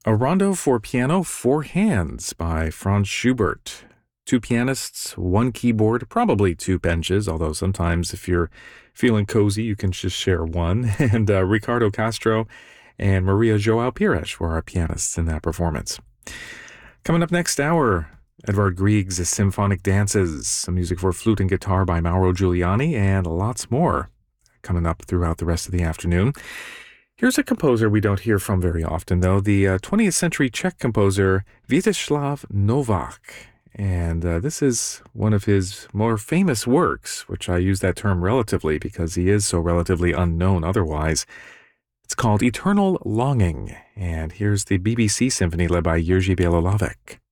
A Rondo for Piano, Four Hands by Franz Schubert. Two pianists, one keyboard, probably two benches, although sometimes if you're feeling cozy, you can just share one. And Ricardo Castro and Maria Joao Pires were our pianists in that performance. Coming up next hour, Edvard Grieg's Symphonic Dances, some music for flute and guitar by Mauro Giuliani, and lots more coming up throughout the rest of the afternoon. Here's a composer we don't hear from very often, though, the 20th century Czech composer Vítězslav Novák. And this is one of his more famous works, which I use that term relatively because he is so relatively unknown otherwise. It's called Eternal Longing, and here's the BBC symphony led by Jerzy Bielolavec.